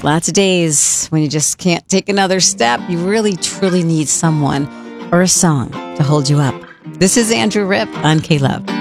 Lots of days when you just can't take another step. You really, truly need someone or a song to hold you up. This is Andrew Ripp on K-Love.